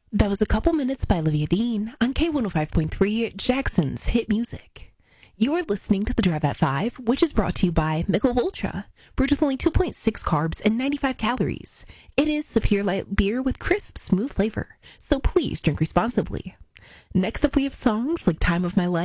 That was a couple minutes by Olivia Dean on K105.3 Jackson's Hit Music. You are listening to The Drive at 5, which is brought to you by Michelob Ultra, brewed with only 2.6 carbs and 95 calories. It is superior light beer with crisp, smooth flavor, so please drink responsibly. Next up, we have songs like Time of My Life,